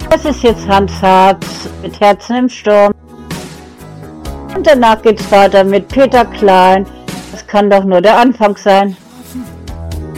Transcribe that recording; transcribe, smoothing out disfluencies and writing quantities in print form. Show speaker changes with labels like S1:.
S1: Das ist jetzt Hans Harz mit Herzen im Sturm. Und danach geht's weiter mit Peter Klein. Das kann doch nur der Anfang sein.